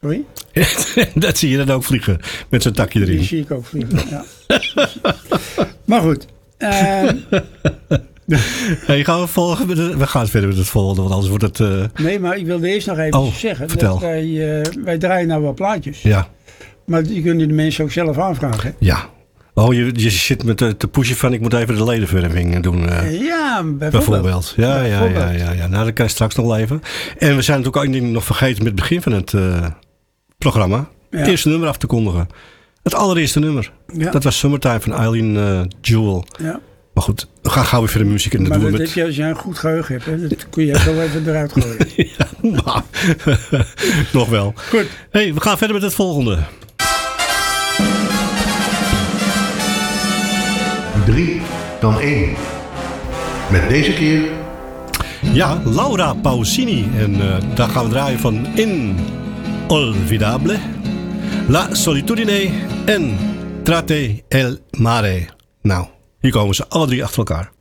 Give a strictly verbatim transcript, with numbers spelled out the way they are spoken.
Sorry? Dat zie je dan ook vliegen. Met zo'n takje erin. Die zie ik ook vliegen, ja. Maar goed. Uh, hey, gaan we, volgen met de, we gaan verder met het volgende, want anders wordt het... Uh... Nee, maar ik wilde eerst nog even oh, zeggen. Vertel. Dat wij, uh, wij draaien nou wel plaatjes. Ja. Maar die kunnen de mensen ook zelf aanvragen. Ja. Oh, je, je zit met te, te pushen van ik moet even de ledenverving doen. Uh, ja, bijvoorbeeld. bijvoorbeeld. Ja, bijvoorbeeld. Ja, ja, ja, ja. Nou, dat kan je straks nog even. En we zijn natuurlijk ook één ding nog vergeten met het begin van het uh, programma. Ja. Het eerste nummer af te kondigen. Het allereerste nummer. Ja. Dat was Summertime van Eileen uh, Jewel. Ja. Maar goed, we gaan gauw weer verder muziek en dat maar doen we dat met... heb je als je een goed geheugen hebt. Hè? Dat kun je zo even eruit gooien. ja, nou, nog wel. Goed. Hey, we gaan verder met het volgende. Drie dan één. Met deze keer... Ja, Laura Pausini. En uh, daar gaan we draaien van Inolvidable, La Solitudine en Trate el Mare. Nou, hier komen ze alle drie achter elkaar.